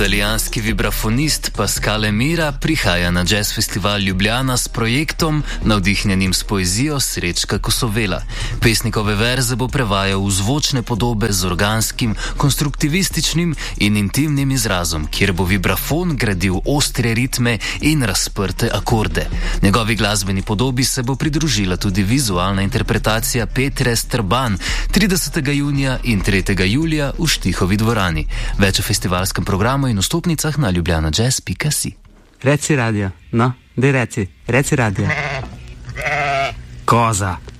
Italijanski vibrafonist Pasquale Mira prihaja na Jazz Festival Ljubljana s projektom, navdihnjenim s poezijo Srečka Kosovela. Pesnikove verze bo prevajal v zvočne podobe z organskim, konstruktivističnim in intimnim izrazom, kjer bo vibrafon gradil ostre ritme in razprte akorde. Njegovi glasbeni podobi se bo pridružila tudi vizualna interpretacija Petre Strban 30. junija in 3. julija v Štihovi dvorani. Več o festivalskem programu in vstopnicah na ljubljanajazz.si. Reci radio, no, daj reci radio. Koza.